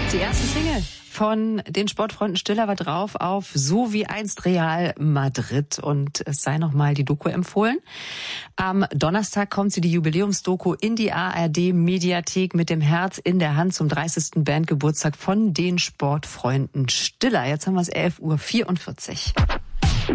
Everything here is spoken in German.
Die erste Single von den Sportfreunden Stiller war drauf auf So wie einst Real Madrid, und es sei nochmal die Doku empfohlen. Am Donnerstag kommt sie, die Jubiläumsdoku, in die ARD-Mediathek mit dem Herz in der Hand zum 30. Bandgeburtstag von den Sportfreunden Stiller. Jetzt haben wir es 11:44 Uhr.